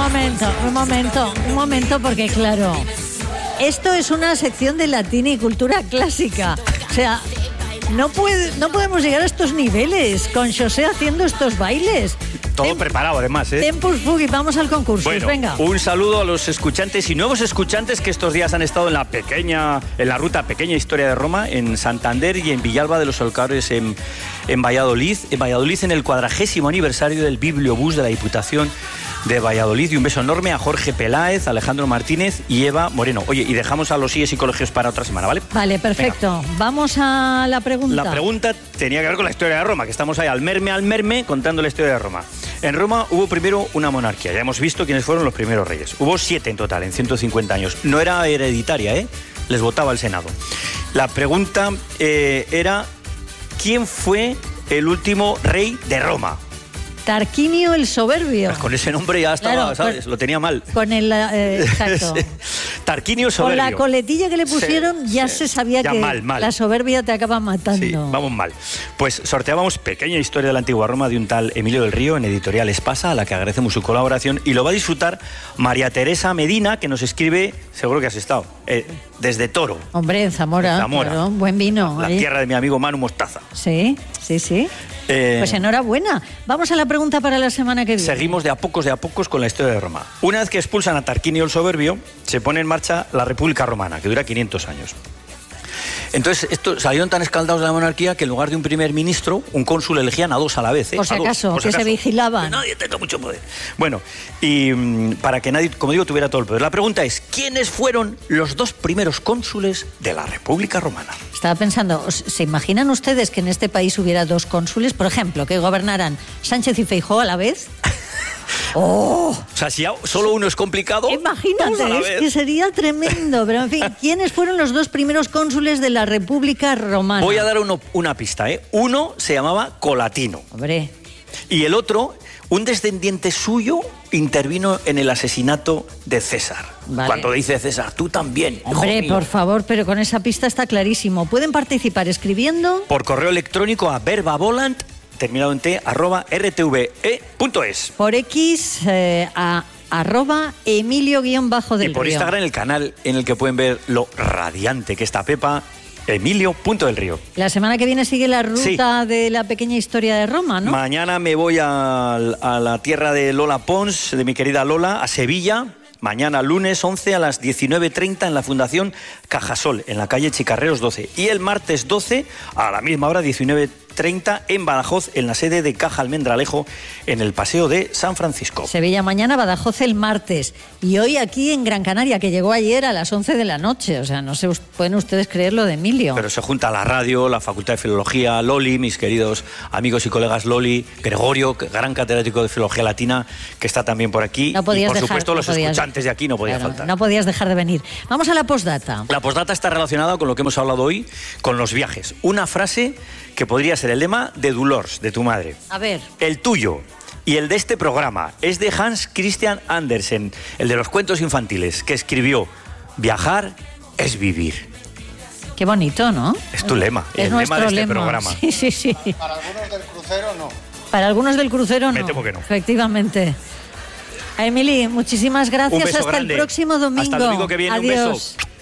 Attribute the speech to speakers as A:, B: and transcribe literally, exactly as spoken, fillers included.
A: momento, un momento, un momento, porque claro, esto es una sección de latín y cultura clásica. O sea, no, puede, no podemos llegar a estos niveles con José haciendo estos bailes.
B: Todo
A: Tem-
B: preparado, además, ¿eh?
A: Tempus Fugit, vamos al concurso.
B: Bueno,
A: Venga.
B: un saludo a los escuchantes y nuevos escuchantes que estos días han estado en la pequeña, en la ruta Pequeña Historia de Roma, en Santander y en Villalba de los Olcares, en, en Valladolid. En Valladolid, en el cuadragésimo aniversario del Bibliobús de la Diputación de Valladolid. Y un beso enorme a Jorge Peláez, Alejandro Martínez y Eva Moreno. Oye, y dejamos a los I E S y colegios para otra semana, ¿vale?
A: Vale, perfecto. Venga. Vamos a la pregunta.
B: La pregunta tenía que ver con la historia de Roma, que estamos ahí al merme, al merme, contando la historia de Roma. En Roma hubo primero una monarquía. Ya hemos visto quiénes fueron los primeros reyes. Hubo siete en total, en ciento cincuenta años. No era hereditaria, ¿eh? Les votaba el Senado. La pregunta eh, era, ¿quién fue el último rey de Roma?
A: Tarquinio el Soberbio.
B: Pues con ese nombre ya estaba,
A: claro,
B: ¿sabes?
A: con,
B: Lo tenía mal.
A: Con el... Eh, exacto.
B: Tarquinio Soberbio.
A: Con la coletilla que le pusieron
B: sí,
A: ya
B: sí.
A: se sabía
B: ya
A: que
B: mal, mal.
A: la soberbia te acaba matando.
B: Sí, vamos mal. Pues sorteábamos Pequeña Historia de la Antigua Roma de un tal Emilio del Río en Editorial Espasa, a la que agradecemos su colaboración, y lo va a disfrutar María Teresa Medina, que nos escribe, seguro que has estado, eh, desde Toro.
A: Hombre, en Zamora.
B: En Zamora.
A: Claro, buen vino.
B: La
A: ¿eh?
B: tierra de mi amigo Manu Mostaza.
A: Sí, sí, sí.
B: Eh,
A: pues enhorabuena. Vamos a la pregunta para la semana que viene.
B: Seguimos de a pocos, de a pocos con la historia de Roma. Una vez que expulsan a Tarquinio el Soberbio, se pone en marcha la República Romana, que dura quinientos años. Entonces, esto, salieron tan escaldados de la monarquía que en lugar de un primer ministro, un cónsul elegían a dos a la vez. ¿eh?
A: Por si
B: a
A: acaso,
B: dos, por
A: que
B: si acaso.
A: se vigilaban.
B: Que nadie tenga mucho poder. Bueno, y mmm, para que nadie, como digo, tuviera todo el poder. La pregunta es, ¿quiénes fueron los dos primeros cónsules de la República Romana?
A: Estaba pensando, ¿se imaginan ustedes que en este país hubiera dos cónsules, por ejemplo, que gobernaran Sánchez y Feijóo a la vez? ¡Oh!
B: O sea, si solo uno es complicado...
A: Imagínate, es que sería tremendo. Pero, en fin, ¿quiénes fueron los dos primeros cónsules de la República Romana?
B: Voy a dar uno, una pista, ¿eh? Uno se llamaba Colatino.
A: Hombre.
B: Y el otro, un descendiente suyo, intervino en el asesinato de César. Vale. Cuando dice César, tú también.
A: Hombre, por favor, pero con esa pista está clarísimo. Pueden participar escribiendo...
B: Por correo electrónico a verbavolant, terminado en t, arroba rtve punto es.
A: Por X eh, a arroba Emilio guión bajo del
B: Y por
A: Río.
B: Instagram el canal en el que pueden ver lo radiante que está Pepa, Emilio punto del Río.
A: La semana que viene sigue la ruta
B: sí.
A: de la pequeña historia de Roma, ¿no?
B: Mañana me voy a, a la tierra de Lola Pons, de mi querida Lola, a Sevilla. Mañana lunes once a las diecinueve treinta en la Fundación Cajasol, en la calle Chicarreros doce. Y el martes doce, a la misma hora, diecinueve treinta, en Badajoz, en la sede de Caja Almendralejo, en el Paseo de San Francisco.
A: Sevilla mañana, Badajoz el martes. Y hoy aquí en Gran Canaria, que llegó ayer a las once de la noche. O sea, no se pueden ustedes creer lo de Emilio.
B: Pero se junta la radio, la Facultad de Filología, Loli, mis queridos amigos y colegas Loli, Gregorio, gran catedrático de Filología Latina, que está también por aquí.
A: No podías
B: y por
A: dejar,
B: supuesto
A: no
B: los
A: podías,
B: escuchantes de aquí no podía
A: claro,
B: faltar.
A: No podías dejar de venir. Vamos a la postdata.
B: La postdata está relacionada con lo que hemos hablado hoy, con los viajes. Una frase que podría ser el lema de Dolors, de tu madre.
A: A ver.
B: El tuyo y el de este programa es de Hans Christian Andersen, el de los cuentos infantiles, que escribió: viajar es vivir.
A: Qué bonito, ¿no?
B: Es tu lema,
A: es
B: el lema de este
A: lema.
B: programa.
A: Sí, sí, sí.
C: Para algunos del crucero no.
A: Para algunos del crucero no.
B: Me temo que no.
A: Efectivamente. A Emily, muchísimas gracias.
B: Un beso
A: Hasta
B: grande.
A: el próximo domingo.
B: Hasta el domingo que viene.
A: Adiós.
B: Un beso.